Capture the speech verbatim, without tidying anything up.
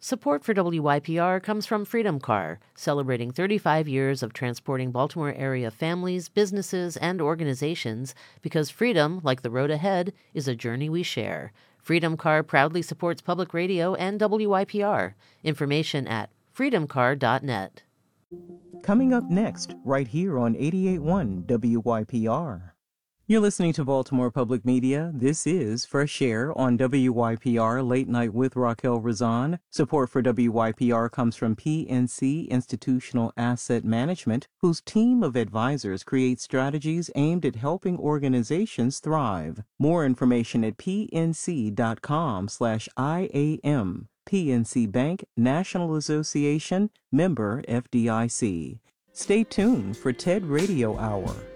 Support for W Y P R comes from Freedom Car, celebrating thirty-five years of transporting Baltimore area families, businesses, and organizations because freedom, like the road ahead, is a journey we share. Freedom Car proudly supports public radio and W Y P R. Information at freedom car dot net. Coming up next, right here on eighty-eight point one W Y P R. You're listening to Baltimore Public Media. This is Fresh Air on W Y P R Late Night with Raquel Razan. Support for W Y P R comes from P N C Institutional Asset Management, whose team of advisors creates strategies aimed at helping organizations thrive. More information at pnc.com slash IAM. P N C Bank, National Association, member F D I C. Stay tuned for TED Radio Hour.